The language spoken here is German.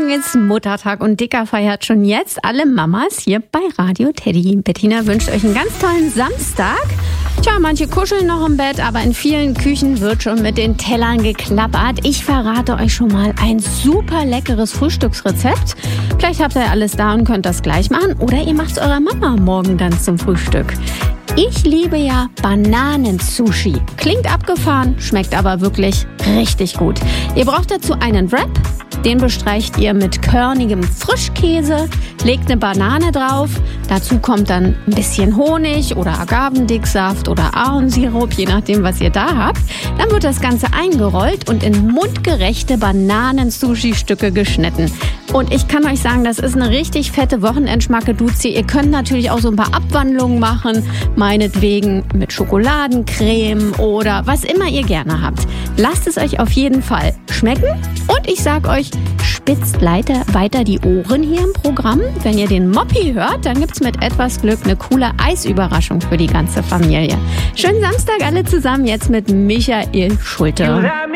Morgen ist Muttertag und Dicker feiert schon jetzt alle Mamas hier bei Radio Teddy. Bettina wünscht euch einen ganz tollen Samstag. Tja, manche kuscheln noch im Bett, aber in vielen Küchen wird schon mit den Tellern geklappert. Ich verrate euch schon mal ein super leckeres Frühstücksrezept. Vielleicht habt ihr alles da und könnt das gleich machen oder ihr macht es eurer Mama morgen dann zum Frühstück. Ich liebe ja Bananen-Sushi. Klingt abgefahren, schmeckt aber wirklich richtig gut. Ihr braucht dazu einen Wrap. Den bestreicht ihr mit körnigem Frischkäse, legt eine Banane drauf. Dazu kommt dann ein bisschen Honig oder Agavendicksaft oder Ahornsirup, je nachdem, was ihr da habt. Dann wird das Ganze eingerollt und in mundgerechte Bananen-Sushi-Stücke geschnitten. Und ich kann euch sagen, das ist eine richtig fette Wochenendschmackeduzi. Ihr könnt natürlich auch so ein paar Abwandlungen machen, meinetwegen mit Schokoladencreme oder was immer ihr gerne habt. Lasst es euch auf jeden Fall schmecken und ich sag euch, spitzt weiter die Ohren hier im Programm. Wenn ihr den Moppi hört, dann gibt's mit etwas Glück eine coole Eisüberraschung für die ganze Familie. Schönen Samstag alle zusammen jetzt mit Michael Schulte.